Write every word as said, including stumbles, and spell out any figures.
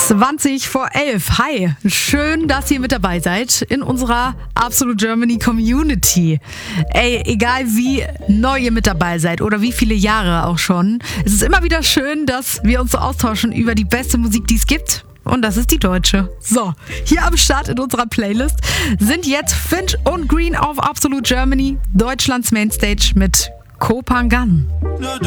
zwanzig vor elf. Hi, schön, dass ihr mit dabei seid in unserer Absolute Germany Community. Ey, egal wie neu ihr mit dabei seid oder wie viele Jahre auch schon, es ist immer wieder schön, dass wir uns so austauschen über die beste Musik, die es gibt. Und das ist die deutsche. So, hier am Start in unserer Playlist sind jetzt Finch und Green auf Absolute Germany, Deutschlands Mainstage mit Kopangan.